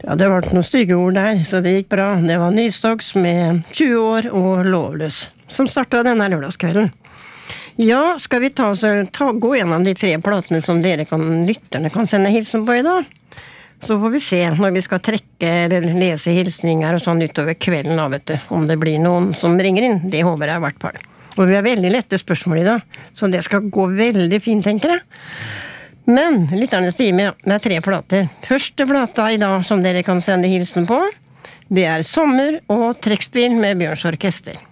Ja, det var noen stygge ord der, så det gikk bra. Det var Nystocks med 20 år og Lovløs, som startet denne lørdagskvelden. Ja, skal vi gå gjennom de 3 platene som lytterne kan sende hilsen på i dag? Så får vi se når vi skal trekke eller lese hilsninger og sånn utover kvelden da, vet du. Om det blir noen som ringer inn, det håper jeg i hvert fall. Og vi har veldig lette spørsmål i dag, så det skal gå veldig fint, tenker jeg. Men lytterne sier med, det er 3 plater. Første plata i dag som dere kan sende hilsen på, det er Sommer og trekkspill med Bjørns Orkester.